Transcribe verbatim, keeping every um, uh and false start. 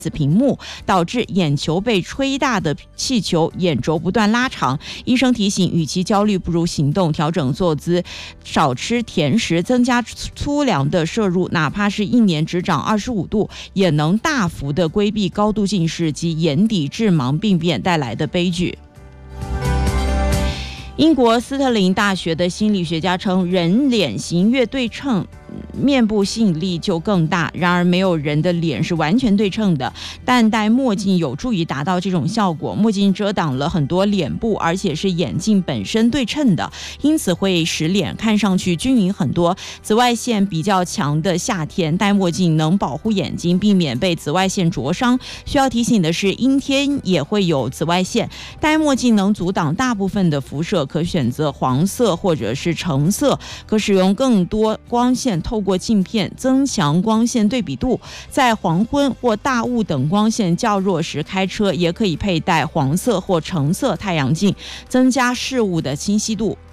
子屏幕，导致眼球被吹大的气球眼轴不断拉长。医生提醒，与其焦虑，不如行动，调整坐姿，少吃甜食，增加粗粮的摄入，哪怕是一年只长二十五度，也能大幅的规避高度近视及眼底致盲病变带来的悲剧。英国斯特林大学的心理学家称，人脸型越对称，面部吸引力就更大。然而，没有人的脸是完全对称的，但戴墨镜有助于达到这种效果。墨镜遮挡了很多脸部，而且是眼镜本身对称的，因此会使脸看上去均匀很多。紫外线比较强的夏天，戴墨镜能保护眼睛，避免被紫外线灼伤。需要提醒的是，阴天也会有紫外线，戴墨镜能阻挡大部分的辐射，可选择黄色或者是橙色，可使用更多光线透过镜片增强光线对比度。在黄昏或大雾等光线较弱时开车，也可以佩戴黄色或橙色太阳镜，增加视物的清晰度。